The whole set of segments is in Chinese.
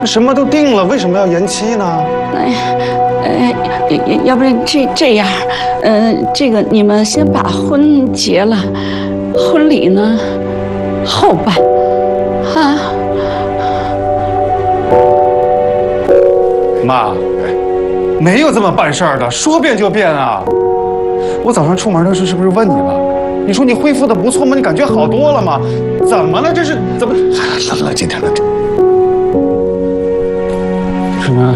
什么都定了，为什么要延期呢？ 要不然这样，这个你们先把婚结了，婚礼呢后办，啊。 妈，没有这么办事儿的，说变就变啊！我早上出门的时候是不是问你了？你说你恢复的不错吗？你感觉好多了吗？怎么了？这是怎么？冷静点，冷静。什么？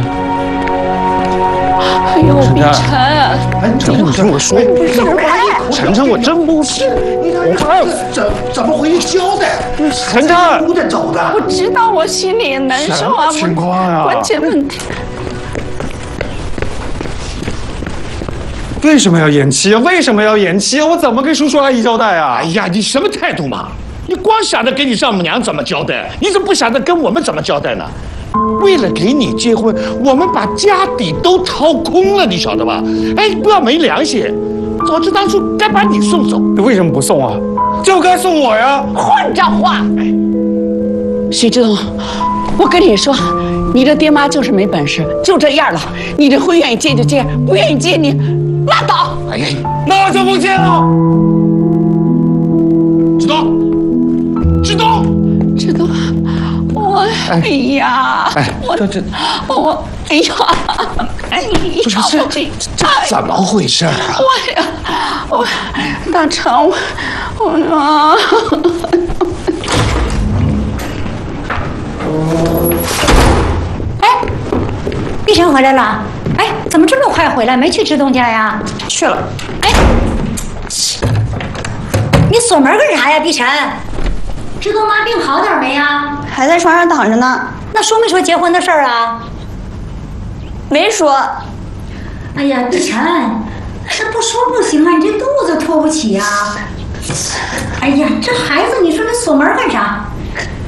哎呦，碧晨， 你听我说，晨晨，我真不是， 怎么回去交代？ 晨晨， 不得走的。 我知道我心里也难受啊， 什么情况呀？ 关键问题。 为什么要延期啊？为什么要延期啊？我怎么跟叔叔阿姨交代啊？ 哎呀，你什么态度嘛？你光想着跟你丈母娘怎么交代，你怎么不想着跟我们怎么交代呢？为了给你结婚，我们把家底都掏空了，你晓得吧？哎，不要没良心！早知当初该把你送走。 为什么不送啊？就该送我呀！ 混账话！徐志东，我跟你说，你这爹妈就是没本事，就这样了。你这婚愿意结就结，不愿意结你拉倒。 哎呀， 那我就不结了。 志东，志东， 志东，我哎呀，我哎呀，哎呀， 不是这怎么回事啊？ 我大成，我啊。 哎，碧晨回来了。哎，怎么这么快回来？没去志东家呀？ 去了。 哎，你锁门干啥呀，碧晨？志东妈病好点没呀？ 还在床上躺着呢。 那说没说结婚的事儿啊？ 没说。 哎呀，碧晨，这不说不行啊，你这肚子托不起呀。哎呀，这孩子，你说你锁门干啥？